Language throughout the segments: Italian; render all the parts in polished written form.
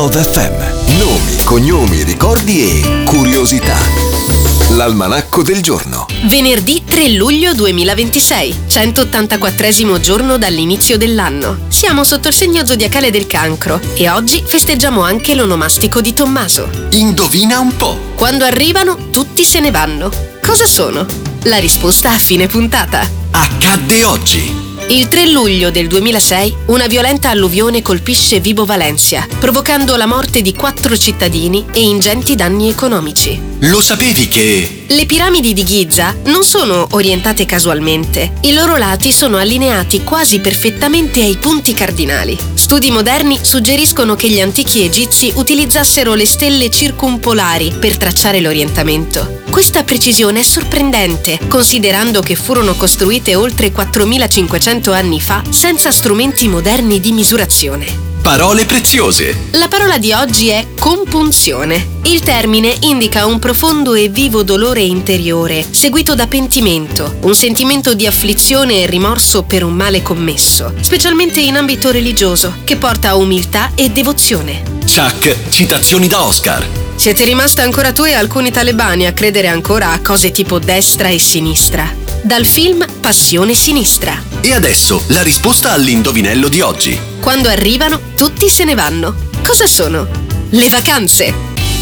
Love FM. Nomi, cognomi, ricordi e curiosità. L'almanacco del giorno. Venerdì 3 luglio 2026, 184esimo giorno dall'inizio dell'anno. Siamo sotto il segno zodiacale del Cancro e oggi festeggiamo anche l'onomastico di Tommaso. Indovina un po'. Quando arrivano, tutti se ne vanno. Cosa sono? La risposta a fine puntata. Accadde oggi. Il 3 luglio del 2006 una violenta alluvione colpisce Vibo Valentia, provocando la morte di 4 cittadini e ingenti danni economici. Lo sapevi che... Le piramidi di Giza non sono orientate casualmente. I loro lati sono allineati quasi perfettamente ai punti cardinali. Studi moderni suggeriscono che gli antichi egizi utilizzassero le stelle circumpolari per tracciare l'orientamento. Questa precisione è sorprendente, considerando che furono costruite oltre 4500 anni fa senza strumenti moderni di misurazione. Parole preziose. La parola di oggi è compunzione. Il termine indica un profondo e vivo dolore interiore, seguito da pentimento, un sentimento di afflizione e rimorso per un male commesso, specialmente in ambito religioso, che porta a umiltà e devozione. Chuck, citazioni da Oscar. Siete rimasti ancora tu e alcuni talebani a credere ancora a cose tipo destra e sinistra. Dal film Passione Sinistra. E adesso la risposta all'indovinello di oggi. Quando arrivano, tutti se ne vanno. Cosa sono? Le vacanze.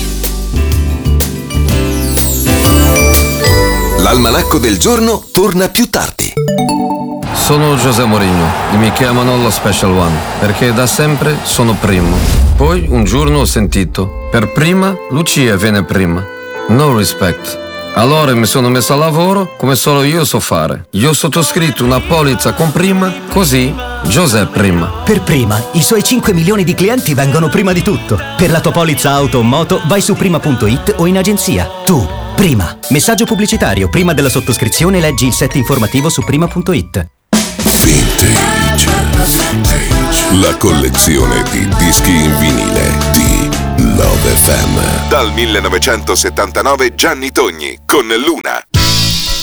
L'almanacco del giorno torna più tardi. Sono José Mourinho e mi chiamano lo Special One perché da sempre sono primo. Poi un giorno ho sentito: per prima Lucia viene prima. No respect. Allora mi sono messo a lavoro come solo io so fare. Io ho sottoscritto una polizza con prima, così José prima. Per prima, i suoi 5 milioni di clienti vengono prima di tutto. Per la tua polizza auto o moto vai su prima.it o in agenzia. Tu, prima. Messaggio pubblicitario. Prima della sottoscrizione leggi il set informativo su prima.it. Vintage. La collezione di dischi in vinile di Love FM. Dal 1979 Gianni Togni con Luna.